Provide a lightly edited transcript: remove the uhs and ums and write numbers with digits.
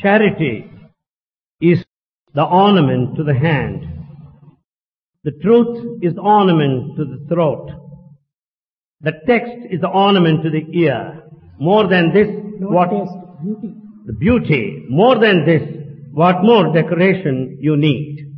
Charity is the ornament to the hand. The truth is the ornament to the throat. The text is the ornament to the ear. More than this, what taste, beauty. the beauty, more than this, what more decoration you need?